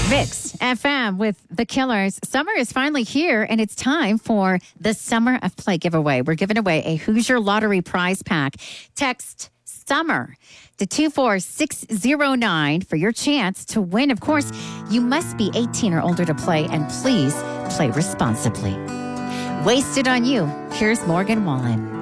Mix FM with the Killers. Summer is finally here, and it's time for the Summer of Play giveaway. We're giving away a Hoosier Lottery prize pack. Text SUMMER to 24609 for your chance to win. Of course, you must be 18 or older to play, and please play responsibly. Wasted on You. Here's Morgan Wallen.